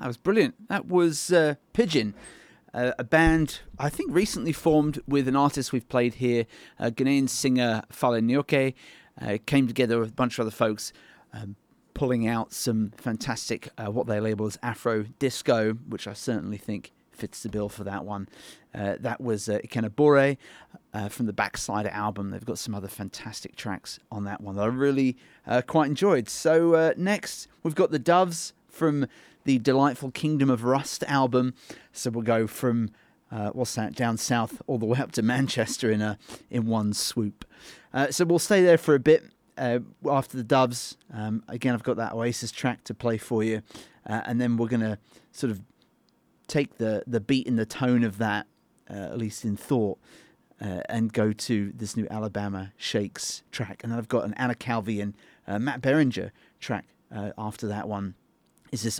That was brilliant. That was Pigeon, a band I think recently formed with an artist we've played here, Ghanaian singer Fale Nyoke. Came together with a bunch of other folks, pulling out some fantastic, what they label as Afro disco, which I certainly think fits the bill for that one. That was Ikenabore from the Backslider album. They've got some other fantastic tracks on that one that I really quite enjoyed. So next, we've got the Doves from the delightful Kingdom of Rust album. So we'll go from, what's that, down south all the way up to Manchester in one swoop. So we'll stay there for a bit after the Doves. Again, I've got that Oasis track to play for you. And then we're going to sort of take the beat and the tone of that, at least in thought, and go to this new Alabama Shakes track. And then I've got an Anna Calvi and Matt Berringer track after that one. Is this